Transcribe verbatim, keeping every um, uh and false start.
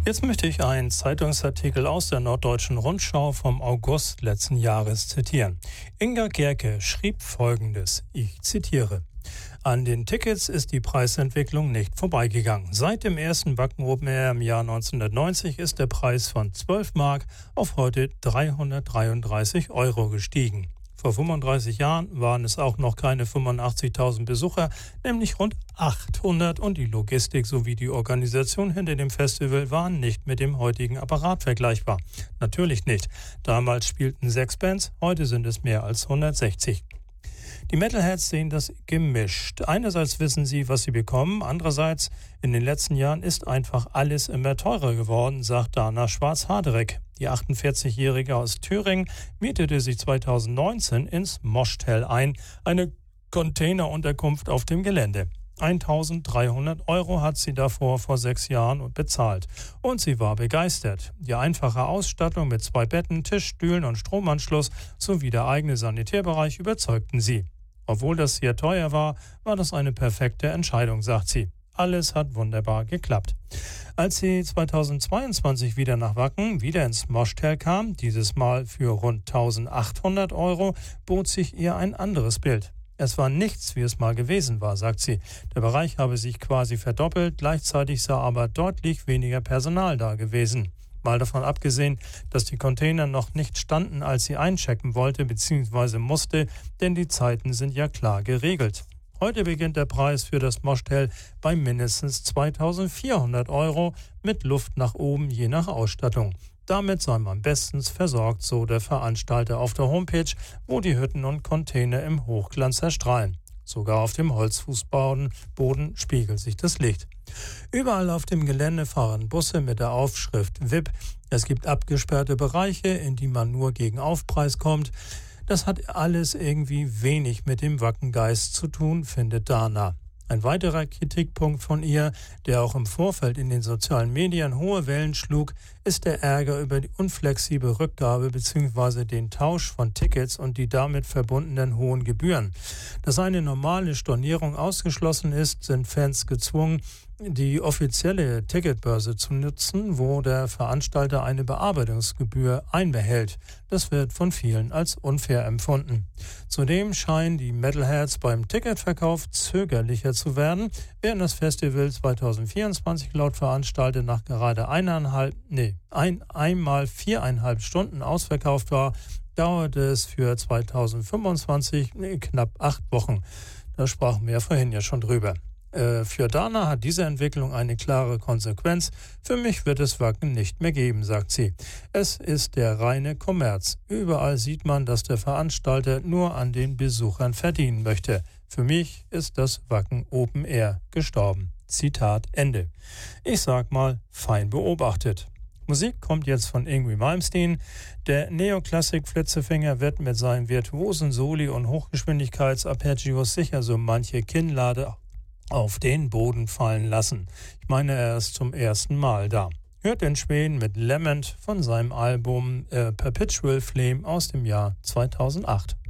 Jetzt möchte ich einen Zeitungsartikel aus der Norddeutschen Rundschau vom August letzten Jahres zitieren. Inga Gerke schrieb Folgendes, ich zitiere: An den Tickets ist die Preisentwicklung nicht vorbeigegangen. Seit dem ersten Wacken Open Air im Jahr neunzehnhundertneunzig ist der Preis von zwölf Mark auf heute dreihundertdreiunddreißig Euro gestiegen. Vor fünfunddreißig Jahren waren es auch noch keine fünfundachtzigtausend Besucher, nämlich rund achthundert, und die Logistik sowie die Organisation hinter dem Festival waren nicht mit dem heutigen Apparat vergleichbar. Natürlich nicht. Damals spielten sechs Bands, heute sind es mehr als hundertsechzig. Die Metalheads sehen das gemischt. Einerseits wissen sie, was sie bekommen, andererseits in den letzten Jahren ist einfach alles immer teurer geworden, sagt Dana Schwarz-Hardreck. Die achtundvierzigjährige aus Thüringen mietete sich zweitausendneunzehn ins Moschtel ein, eine Containerunterkunft auf dem Gelände. eintausenddreihundert Euro hat sie davor vor sechs Jahren bezahlt. Und sie war begeistert. Die einfache Ausstattung mit zwei Betten, Tisch, Stühlen und Stromanschluss sowie der eigene Sanitärbereich überzeugten sie. Obwohl das sehr teuer war, war das eine perfekte Entscheidung, sagt sie. Alles hat wunderbar geklappt. Als sie zweitausendzweiundzwanzig wieder nach Wacken, wieder ins Moschtel kam, dieses Mal für rund eintausendachthundert Euro, bot sich ihr ein anderes Bild. Es war nichts, wie es mal gewesen war, sagt sie. Der Bereich habe sich quasi verdoppelt, gleichzeitig sei aber deutlich weniger Personal da gewesen. Mal davon abgesehen, dass die Container noch nicht standen, als sie einchecken wollte bzw. musste, denn die Zeiten sind ja klar geregelt. Heute beginnt der Preis für das Moschtel bei mindestens zweitausendvierhundert Euro mit Luft nach oben je nach Ausstattung. Damit sei man bestens versorgt, so der Veranstalter auf der Homepage, wo die Hütten und Container im Hochglanz erstrahlen. Sogar auf dem Holzfußboden Boden spiegelt sich das Licht. Überall auf dem Gelände fahren Busse mit der Aufschrift V I P. Es gibt abgesperrte Bereiche, in die man nur gegen Aufpreis kommt. Das hat alles irgendwie wenig mit dem Wackengeist zu tun, findet Dana. Ein weiterer Kritikpunkt von ihr, der auch im Vorfeld in den sozialen Medien hohe Wellen schlug, ist der Ärger über die unflexible Rückgabe bzw. den Tausch von Tickets und die damit verbundenen hohen Gebühren. Dass eine normale Stornierung ausgeschlossen ist, sind Fans gezwungen, die offizielle Ticketbörse zu nutzen, wo der Veranstalter eine Bearbeitungsgebühr einbehält. Das wird von vielen als unfair empfunden. Zudem scheinen die Metalheads beim Ticketverkauf zögerlicher zu werden. Während das Festival zweitausendvierundzwanzig laut Veranstalter nach gerade eineinhalb, nee, ein, einmal viereinhalb Stunden ausverkauft war, dauerte es für zweitausendfünfundzwanzig nee, knapp acht Wochen. Da sprachen wir vorhin ja schon drüber. Für Dana hat diese Entwicklung eine klare Konsequenz. Für mich wird es Wacken nicht mehr geben, sagt sie. Es ist der reine Kommerz. Überall sieht man, dass der Veranstalter nur an den Besuchern verdienen möchte. Für mich ist das Wacken Open Air gestorben. Zitat Ende. Ich sag mal, fein beobachtet. Musik kommt jetzt von Yngwie Malmsteen. Der Neoklassik-Flitzefänger wird mit seinen virtuosen Soli und Hochgeschwindigkeits-Arpeggios sicher so manche Kinnlade auf den Boden fallen lassen. Ich meine, er ist zum ersten Mal da. Hört den Schweden mit Lament von seinem Album äh, Perpetual Flame aus dem Jahr zweitausendacht.